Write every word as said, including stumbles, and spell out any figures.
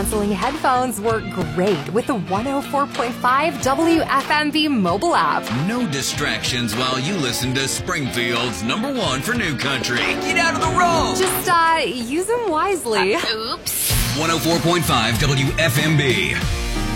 canceling headphones work great with the one oh four point five W F M B mobile app. No distractions while you listen to Springfield's number one for new country. Get out of the road! Just, uh, use them wisely. Uh, oops. one oh four point five W F M B.